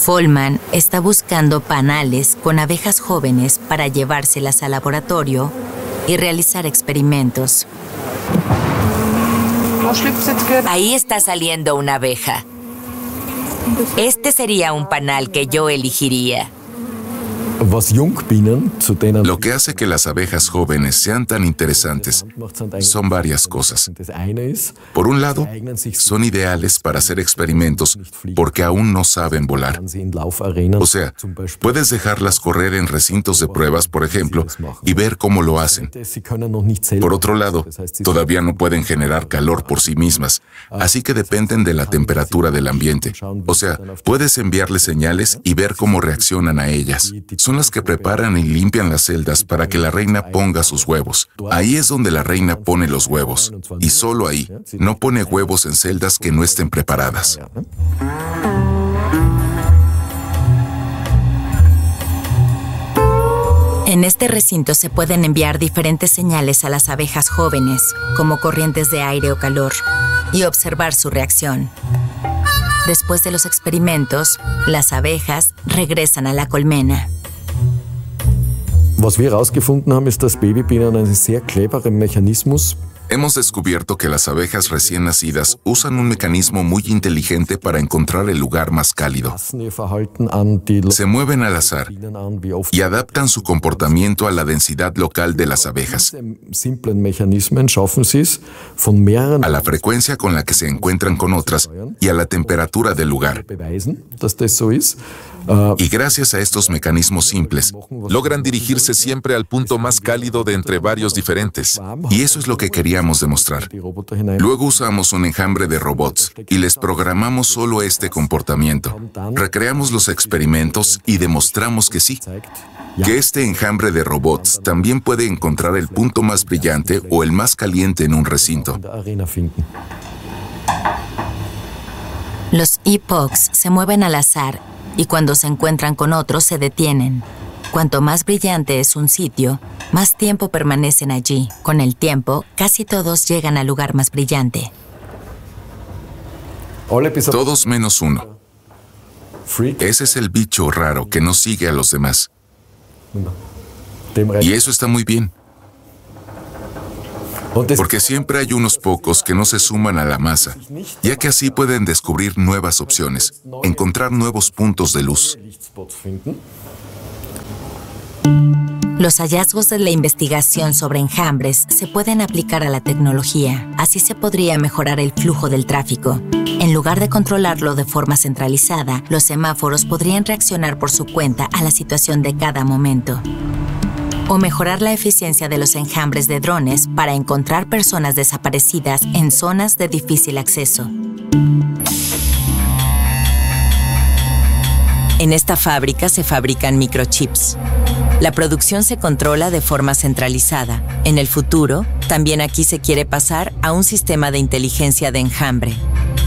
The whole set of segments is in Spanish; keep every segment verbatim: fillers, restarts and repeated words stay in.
Folman está buscando panales con abejas jóvenes para llevárselas al laboratorio y realizar experimentos. Ahí está saliendo una abeja. Este sería un panal que yo elegiría. Lo que hace que las abejas jóvenes sean tan interesantes son varias cosas. Por un lado, son ideales para hacer experimentos porque aún no saben volar. O sea, puedes dejarlas correr en recintos de pruebas, por ejemplo, y ver cómo lo hacen. Por otro lado, todavía no pueden generar calor por sí mismas, así que dependen de la temperatura del ambiente. O sea, puedes enviarles señales y ver cómo reaccionan a ellas. Son las que preparan y limpian las celdas para que la reina ponga sus huevos. Ahí es donde la reina pone los huevos. Y solo ahí. No pone huevos en celdas que no estén preparadas. En este recinto se pueden enviar diferentes señales a las abejas jóvenes, como corrientes de aire o calor, y observar su reacción. Después de los experimentos, las abejas regresan a la colmena. Was wir herausgefunden haben, ist, dass Babybienen einen sehr cleveren Mechanismus. Hemos descubierto que las abejas recién nacidas usan un mecanismo muy inteligente para encontrar el lugar más cálido. Se mueven al azar y adaptan su comportamiento a la densidad local de las abejas, a la frecuencia con la que se encuentran con otras y a la temperatura del lugar. Y gracias a estos mecanismos simples, logran dirigirse siempre al punto más cálido de entre varios diferentes. Y eso es lo que queríamos demostrar. Luego usamos un enjambre de robots y les programamos solo este comportamiento. Recreamos los experimentos y demostramos que sí, que este enjambre de robots también puede encontrar el punto más brillante o el más caliente en un recinto. Los epochs se mueven al azar y cuando se encuentran con otros se detienen. Cuanto más brillante es un sitio, más tiempo permanecen allí. Con el tiempo, casi todos llegan al lugar más brillante. Todos menos uno. Ese es el bicho raro que no sigue a los demás. Y eso está muy bien. Porque siempre hay unos pocos que no se suman a la masa, ya que así pueden descubrir nuevas opciones, encontrar nuevos puntos de luz. Los hallazgos de la investigación sobre enjambres se pueden aplicar a la tecnología. Así se podría mejorar el flujo del tráfico. En lugar de controlarlo de forma centralizada, los semáforos podrían reaccionar por su cuenta a la situación de cada momento. O mejorar la eficiencia de los enjambres de drones para encontrar personas desaparecidas en zonas de difícil acceso. En esta fábrica se fabrican microchips. La producción se controla de forma centralizada. En el futuro, también aquí se quiere pasar a un sistema de inteligencia de enjambre.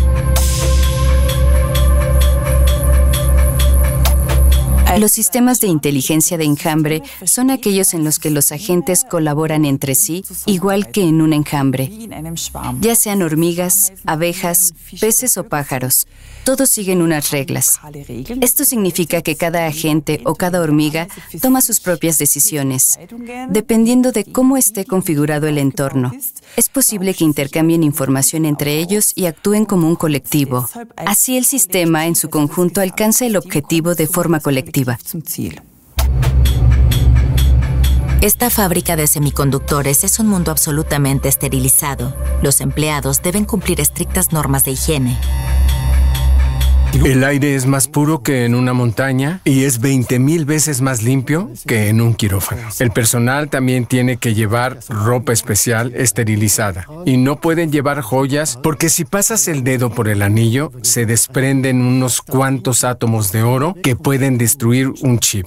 Los sistemas de inteligencia de enjambre son aquellos en los que los agentes colaboran entre sí, igual que en un enjambre. Ya sean hormigas, abejas, peces o pájaros, todos siguen unas reglas. Esto significa que cada agente o cada hormiga toma sus propias decisiones, dependiendo de cómo esté configurado el entorno. Es posible que intercambien información entre ellos y actúen como un colectivo. Así el sistema en su conjunto alcanza el objetivo de forma colectiva. Esta fábrica de semiconductores es un mundo absolutamente esterilizado. Los empleados deben cumplir estrictas normas de higiene. El aire es más puro que en una montaña y es veinte mil veces más limpio que en un quirófano. El personal también tiene que llevar ropa especial esterilizada y no pueden llevar joyas porque si pasas el dedo por el anillo se desprenden unos cuantos átomos de oro que pueden destruir un chip.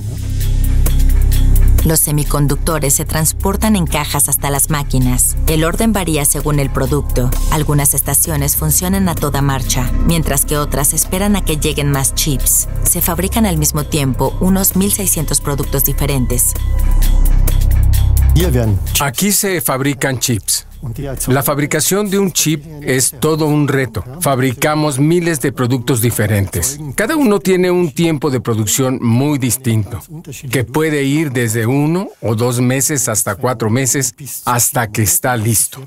Los semiconductores se transportan en cajas hasta las máquinas. El orden varía según el producto. Algunas estaciones funcionan a toda marcha, mientras que otras esperan a que lleguen más chips. Se fabrican al mismo tiempo unos mil seiscientos productos diferentes. Aquí se fabrican chips. La fabricación de un chip es todo un reto. Fabricamos miles de productos diferentes. Cada uno tiene un tiempo de producción muy distinto, que puede ir desde uno o dos meses hasta cuatro meses hasta que está listo.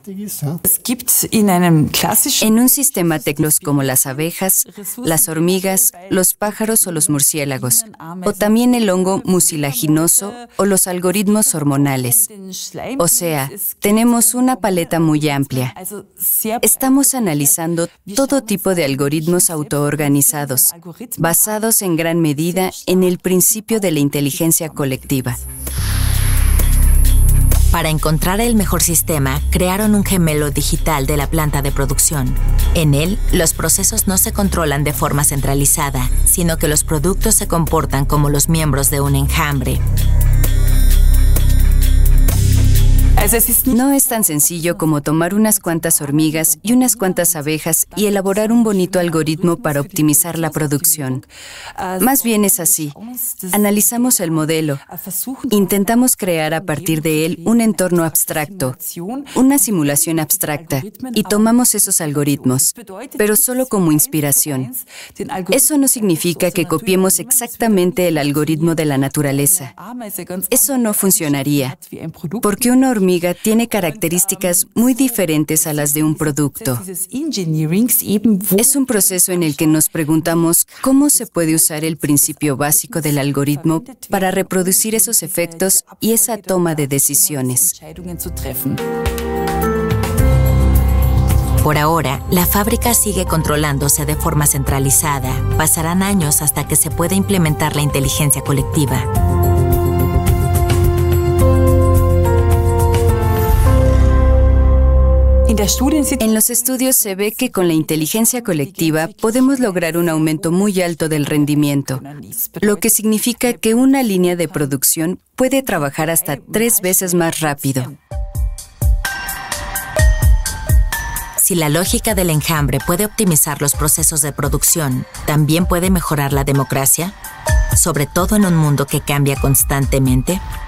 En un sistema tecnos como las abejas, las hormigas, los pájaros o los murciélagos, o también el hongo mucilaginoso o los algoritmos hormonales. O sea, tenemos una paleta muy amplia. Estamos analizando todo tipo de algoritmos autoorganizados, basados en gran medida en el principio de la inteligencia colectiva. Para encontrar el mejor sistema, crearon un gemelo digital de la planta de producción. En él, los procesos no se controlan de forma centralizada, sino que los productos se comportan como los miembros de un enjambre. No es tan sencillo como tomar unas cuantas hormigas y unas cuantas abejas y elaborar un bonito algoritmo para optimizar la producción. Más bien es así. Analizamos el modelo, intentamos crear a partir de él un entorno abstracto, una simulación abstracta, y tomamos esos algoritmos, pero solo como inspiración. Eso no significa que copiemos exactamente el algoritmo de la naturaleza. Eso no funcionaría, porque una hormiga tiene características muy diferentes a las de un producto. Es un proceso en el que nos preguntamos cómo se puede usar el principio básico del algoritmo para reproducir esos efectos y esa toma de decisiones. Por ahora, la fábrica sigue controlándose de forma centralizada. Pasarán años hasta que se pueda implementar la inteligencia colectiva. En los estudios se ve que con la inteligencia colectiva podemos lograr un aumento muy alto del rendimiento, lo que significa que una línea de producción puede trabajar hasta tres veces más rápido. Si la lógica del enjambre puede optimizar los procesos de producción, ¿también puede mejorar la democracia? Sobre todo en un mundo que cambia constantemente.